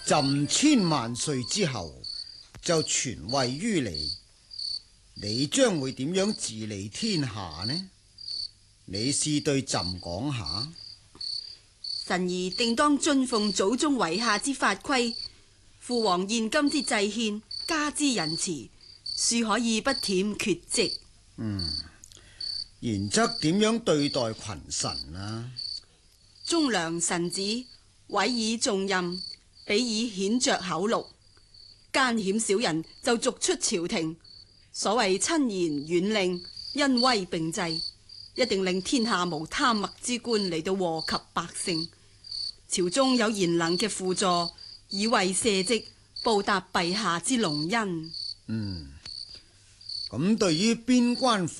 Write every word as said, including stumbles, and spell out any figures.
朕千萬歲之後就傳位於你，你將會點樣治理天下呢？你試對朕講下。 臣兒定當遵奉祖宗遺下之法規，父王現今之制憲，加之仁慈，恕可以不忝厥職。 嗯，然則點樣對待群臣啊？ 忠良臣子，委以重任，比以顯爵厚祿；奸險小人就逐出朝廷。所謂親賢遠令，恩威並濟，一定令天下無貪墨之官嚟到禍及百姓。朝中有賢能嘅輔助，以為社稷，報答陛下之隆恩。 嗯，咁對於邊關